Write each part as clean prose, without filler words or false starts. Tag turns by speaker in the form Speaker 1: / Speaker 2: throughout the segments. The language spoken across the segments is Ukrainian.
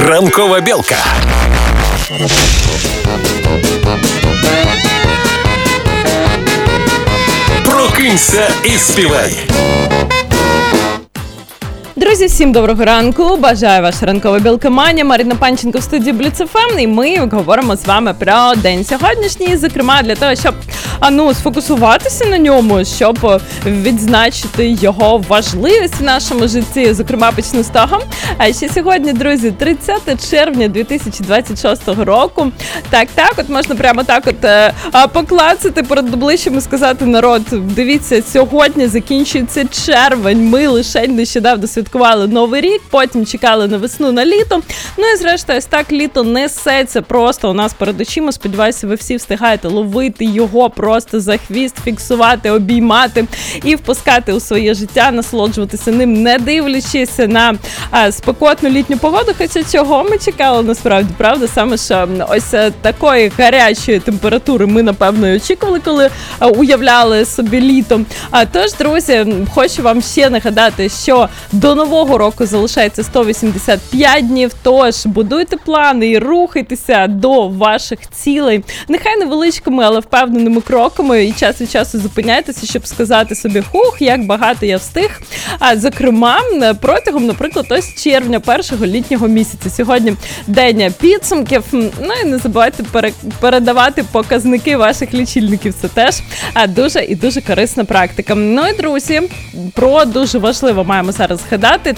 Speaker 1: Ранкова білка. Прокинься і співай.
Speaker 2: Друзі, всім доброго ранку. Бажаю ваша ранкова білкоманія. Марина Панченко в студії Бліц ФМ. І ми говоримо з вами про день сьогоднішній. Зокрема, для того, щоб сфокусуватися на ньому, щоб відзначити його важливість в нашому житті. Зокрема, почну з того. А ще сьогодні, друзі, 30 червня 2026 року. Так, от можна прямо так поклацати перед обличчям і сказати: народ, дивіться, сьогодні закінчується червень. Ми лише нещодавно святкували Новий рік, потім чекали на весну, на літо. Ну і зрештою, ось так літо несеться просто у нас перед очима. Сподіваюся, ви всі встигаєте ловити його просто за хвіст, фіксувати, обіймати і впускати у своє життя, насолоджуватися ним, не дивлячись на спекотну літню погоду. Хоча цього ми чекали насправді, правда? Саме що ось такої гарячої температури ми, напевно, і очікували, коли уявляли собі літо. Тож, друзі, хочу вам ще нагадати, що до Нового року залишається 185 днів, тож будуйте плани і рухайтеся до ваших цілей. Нехай невеличкими, але впевненими кроками, і час від часу зупиняйтеся, щоб сказати собі: хух, як багато я встиг. Зокрема, протягом, наприклад, ось червня, першого літнього місяця. Сьогодні день підсумків. Ну і не забувайте передавати показники ваших лічильників. Це теж дуже і дуже корисна практика. Ну і, друзі, про дуже важливо маємо зараз згадати.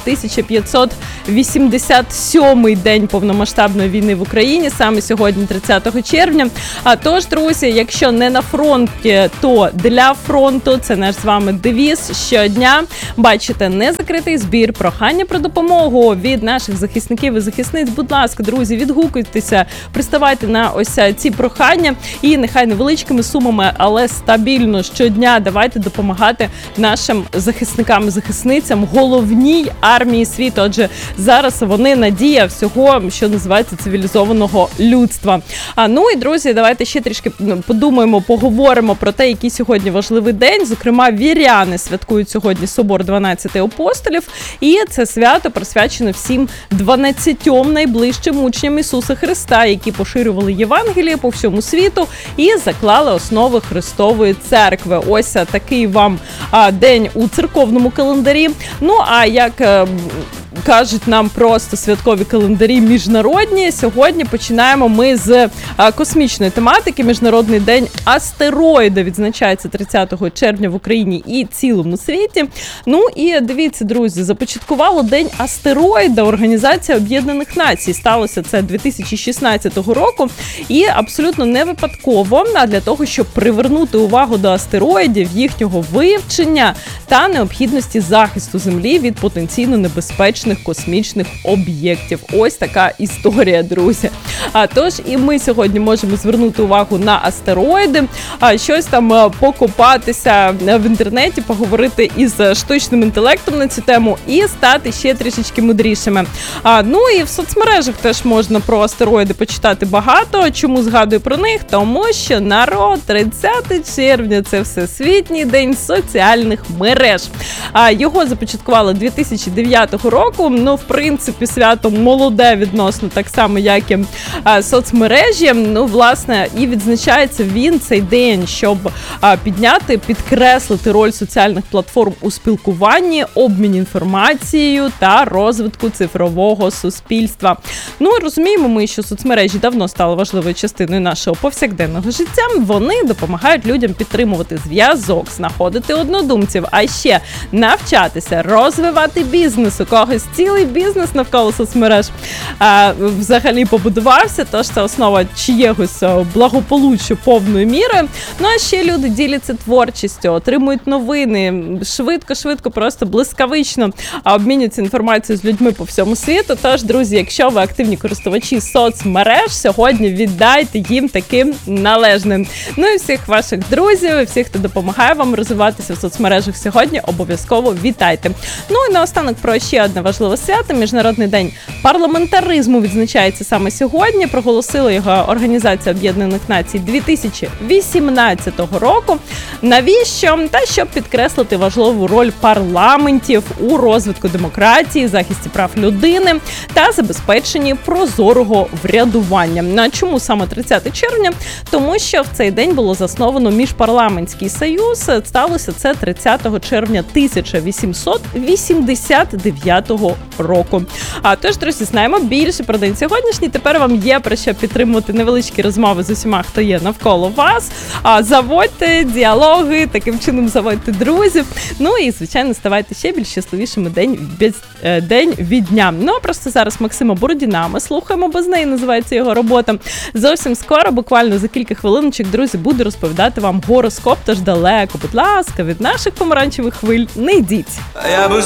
Speaker 2: 1587-й день повномасштабної війни в Україні, саме сьогодні, 30 червня. Тож, друзі, якщо не на фронті, то для фронту. Це наш з вами девіз щодня. Бачите, незакритий збір, прохання про допомогу від наших захисників і захисниць. Будь ласка, друзі, відгукуйтеся, приставайте на ось ці прохання і нехай невеличкими сумами, але стабільно щодня давайте допомагати нашим захисникам і захисницям, головній армії світу. Адже зараз вони надія всього, що називається цивілізованого людства. Ну і, друзі, давайте ще трішки подумаємо, поговоримо про те, який сьогодні важливий день. Зокрема, віряни святкують сьогодні Собор 12 апостолів. І це свято присвячено всім 12 найближчим учням Ісуса Христа, які поширювали Євангеліє по всьому світу і заклали основи Христової церкви. Ось такий вам день у церковному календарі. Ну, а як кажуть нам просто святкові календарі міжнародні, сьогодні починаємо ми з космічної тематики. Міжнародний день астероїда відзначається 30 червня в Україні і цілому світі. Ну і дивіться, друзі, започаткувало День астероїда Організація Об'єднаних Націй. Сталося це 2016 року і абсолютно не випадково, а для того, щоб привернути увагу до астероїдів, їхнього вивчення та необхідності захисту Землі від потенційно небезпечних космічних об'єктів. Ось така історія, друзі. Тож і ми сьогодні можемо звернути увагу на астероїди, щось там покопатися в інтернеті, поговорити із штучним інтелектом на цю тему і стати ще трішечки мудрішими. Ну і в соцмережах теж можна про астероїди почитати багато. Чому згадую про них? Тому що, народ, 30 червня – це Всесвітній день соціальних мереж. Його започаткували 2009 року. Ну, в принципі, свято молоде відносно, так само, як і соцмережі. Ну, власне, і відзначається він, цей день, щоб підкреслити роль соціальних платформ у спілкуванні, обміні інформацією та розвитку цифрового суспільства. Ну, розуміємо ми, що соцмережі давно стали важливою частиною нашого повсякденного життя. Вони допомагають людям підтримувати зв'язок, знаходити однодумців, а ще навчатися, розвивати бізнес. У когось цілий бізнес навколо соцмереж взагалі побудувався, тож це основа чиєгось благополуччя повною мірою. Ну, а ще люди діляться творчістю, отримують новини, швидко, просто блискавично обмінюються інформацією з людьми по всьому світу. Тож, друзі, якщо ви активні користувачі соцмереж, сьогодні віддайте їм таким належним. Ну і всіх ваших друзів, і всіх, хто допомагає вам розвиватися в соцмережах сьогодні, обов'язково вітайте. Ну і наостанок про ще одне важливе важливе свято. Міжнародний день парламентаризму відзначається саме сьогодні. Проголосила його Організація Об'єднаних Націй 2018 року. Навіщо? Та щоб підкреслити важливу роль парламентів у розвитку демократії, захисті прав людини та забезпеченні прозорого врядування. А чому саме 30 червня? Тому що в цей день було засновано Міжпарламентський союз. Сталося це 30 червня 1889 року. А тож, друзі, знаємо більше про день сьогоднішній. Тепер вам є про що підтримувати невеличкі розмови з усіма, хто є навколо вас. Заводьте діалоги, таким чином заводьте друзів. Ну і, звичайно, ставайте ще більш щасливішими день від дня. Ну, а просто зараз Максима Бородіна ми слухаємо, без неї називається його робота. Зовсім скоро, буквально за кілька хвилиночок, друзі, буду розповідати вам гороскоп, тож далеко, будь ласка, від наших помаранчевих хвиль не йдіть.